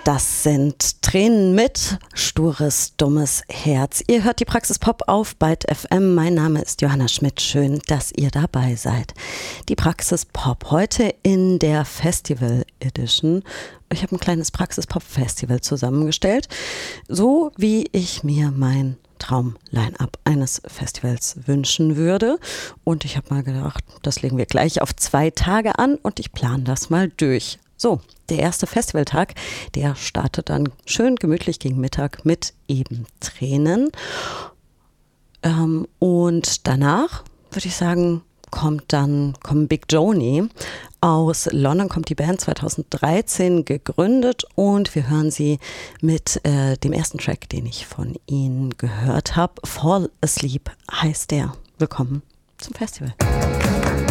Das sind Tränen mit stures, dummes Herz. Ihr hört die Praxis Pop auf Byte FM. Mein Name ist Johanna Schmidt. Schön, dass ihr dabei seid. Die Praxis Pop heute in der Festival Edition. Ich habe ein kleines Praxis Pop Festival zusammengestellt, so wie ich mir mein Traum-Line-Up eines Festivals wünschen würde. Und ich habe mal gedacht, das legen wir gleich auf 2 Tage an und ich plane das mal durch. So, der erste Festivaltag, der startet dann schön gemütlich gegen Mittag mit eben Tränen. Und danach, würde ich sagen, kommt Big Joni. Aus London kommt die Band 2013 gegründet und wir hören sie mit dem ersten Track, den ich von ihnen gehört habe. Fall Asleep heißt der. Willkommen zum Festival.